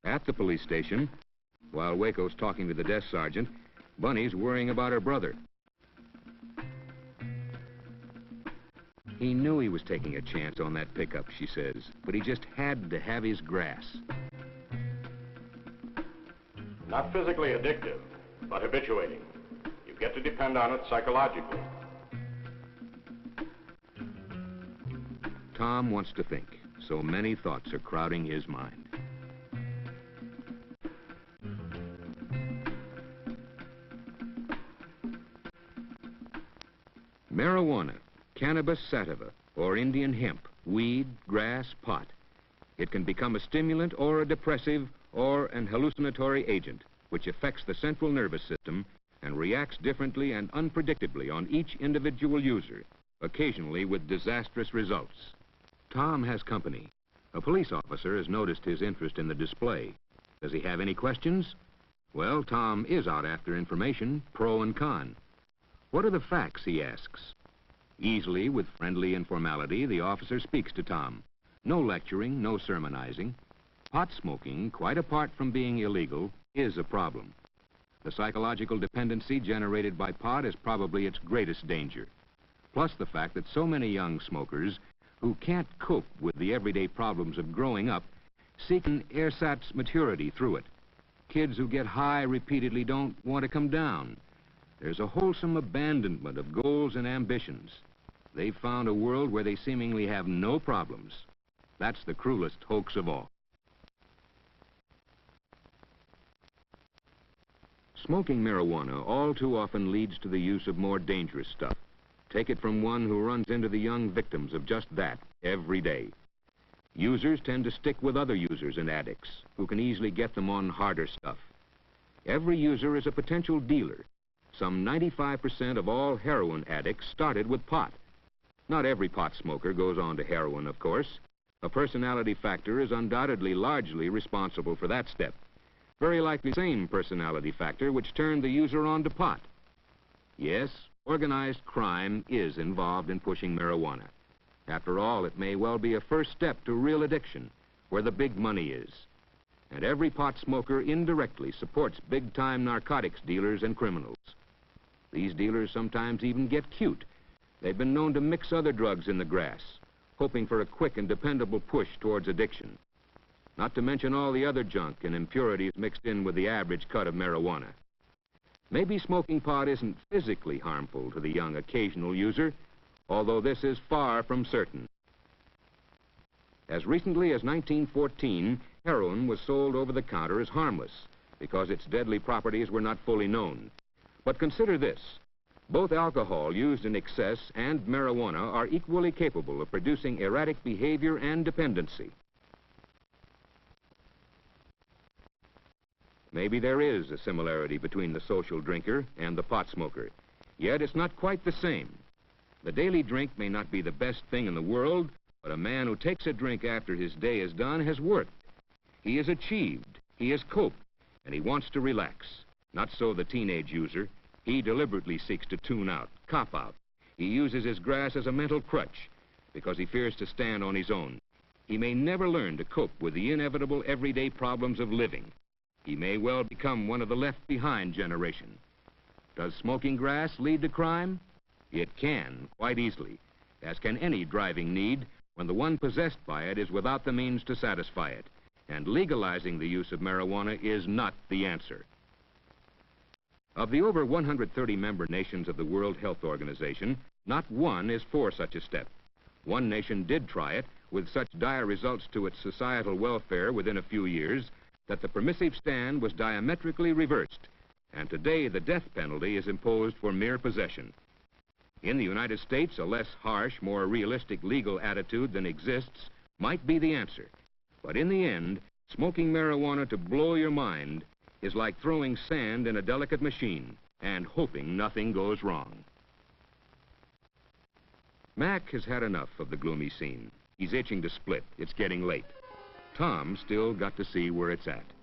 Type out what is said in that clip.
At the police station, while Waco's talking to the desk sergeant, Bunny's worrying about her brother. He knew he was taking a chance on that pickup, she says, but he just had to have his grass. Not physically addictive, but habituating. You get to depend on it psychologically. Tom wants to think, so many thoughts are crowding his mind. Marijuana, cannabis sativa, or Indian hemp, weed, grass, pot. It can become a stimulant or a depressive or an hallucinatory agent, which affects the central nervous system and reacts differently and unpredictably on each individual user, occasionally with disastrous results. Tom has company. A police officer has noticed his interest in the display. Does he have any questions? Well, Tom is out after information, pro and con. What are the facts, he asks. Easily, with friendly informality, the officer speaks to Tom. No lecturing, no sermonizing. Pot smoking, quite apart from being illegal, is a problem. The psychological dependency generated by pot is probably its greatest danger. Plus the fact that so many young smokers who can't cope with the everyday problems of growing up seek an ersatz maturity through it. Kids who get high repeatedly don't want to come down. There's a wholesome abandonment of goals and ambitions. They've found a world where they seemingly have no problems. That's the cruelest hoax of all. Smoking marijuana all too often leads to the use of more dangerous stuff. Take it from one who runs into the young victims of just that every day. Users tend to stick with other users and addicts who can easily get them on harder stuff. Every user is a potential dealer. Some 95% of all heroin addicts started with pot. Not every pot smoker goes on to heroin, of course. A personality factor is undoubtedly largely responsible for that step. Very likely the same personality factor which turned the user on to pot. Yes, organized crime is involved in pushing marijuana. After all, it may well be a first step to real addiction, where the big money is. And every pot smoker indirectly supports big-time narcotics dealers and criminals. These dealers sometimes even get cute. They've been known to mix other drugs in the grass, hoping for a quick and dependable push towards addiction. Not to mention all the other junk and impurities mixed in with the average cut of marijuana. Maybe smoking pot isn't physically harmful to the young occasional user, although this is far from certain. As recently as 1914, heroin was sold over the counter as harmless because its deadly properties were not fully known. But consider this. Both alcohol used in excess and marijuana are equally capable of producing erratic behavior and dependency. Maybe there is a similarity between the social drinker and the pot smoker, yet it's not quite the same. The daily drink may not be the best thing in the world, but a man who takes a drink after his day is done has worked. He has achieved, he has coped, and he wants to relax. Not so the teenage user. He deliberately seeks to tune out, cop out. He uses his grass as a mental crutch because he fears to stand on his own. He may never learn to cope with the inevitable everyday problems of living. He may well become one of the left-behind generation. Does smoking grass lead to crime? It can, quite easily, as can any driving need when the one possessed by it is without the means to satisfy it. And legalizing the use of marijuana is not the answer. Of the over 130 member nations of the World Health Organization, not one is for such a step. One nation did try it, with such dire results to its societal welfare within a few years, that the permissive stand was diametrically reversed, and today the death penalty is imposed for mere possession. In the United States, a less harsh, more realistic legal attitude than exists might be the answer. But in the end, smoking marijuana to blow your mind is like throwing sand in a delicate machine and hoping nothing goes wrong. Mac has had enough of the gloomy scene. He's itching to split. It's getting late. Tom still got to see where it's at.